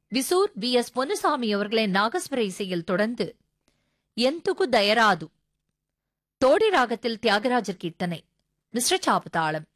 விசூர் V S Ponnusamy அவர்களின் நாகஸ்வர இசையில் தொடர்ந்து எந்துகு தயராது தோடி ராகத்தில் தியாகராஜர் கீர்த்தனை மிஸ்ர சாப்பு தாளம்.